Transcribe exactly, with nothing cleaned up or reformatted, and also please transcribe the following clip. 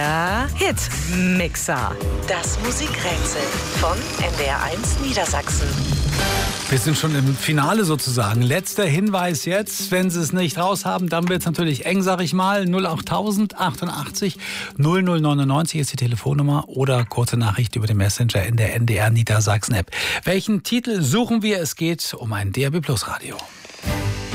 Der Hitmixer. Das Musikrätsel von N D R eins Niedersachsen. Wir sind schon im Finale sozusagen. Letzter Hinweis jetzt. Wenn Sie es nicht raus haben, dann wird es natürlich eng, sag ich mal. null achttausend achtundachtzig null null neunundneunzig ist die Telefonnummer oder kurze Nachricht über den Messenger in der N D R Niedersachsen App. Welchen Titel suchen wir? Es geht um ein D R B Plus Radio.